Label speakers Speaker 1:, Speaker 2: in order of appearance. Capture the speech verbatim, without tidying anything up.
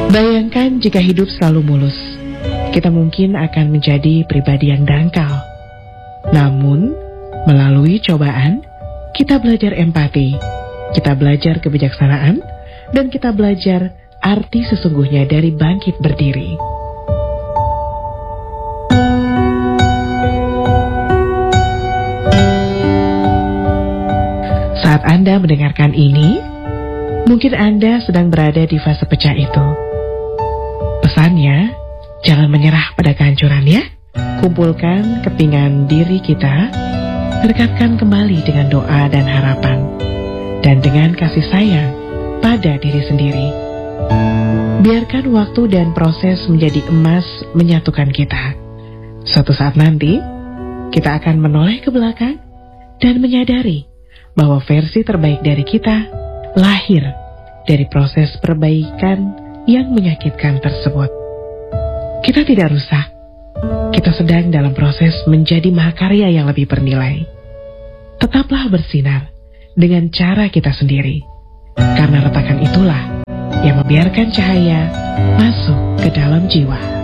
Speaker 1: Bayangkan jika hidup selalu mulus, kita mungkin akan menjadi pribadi yang dangkal. Namun, melalui cobaan, kita belajar empati, kita belajar kebijaksanaan, dan kita belajar arti sesungguhnya dari bangkit berdiri. Saat Anda mendengarkan ini, mungkin Anda sedang berada di fase pecah itu. Pesannya, jangan menyerah pada kehancuran ya. Kumpulkan kepingan diri kita, dekatkan kembali dengan doa dan harapan, dan dengan kasih sayang pada diri sendiri. Biarkan waktu dan proses menjadi emas menyatukan kita. Suatu saat nanti, kita akan menoleh ke belakang dan menyadari bahwa versi terbaik dari kita lahir dari proses perbaikan yang menyakitkan tersebut. Kita tidak rusak. Kita sedang dalam proses menjadi mahakarya yang lebih bernilai. Tetaplah bersinar dengan cara kita sendiri, karena retakan itulah yang membiarkan cahaya masuk ke dalam jiwa.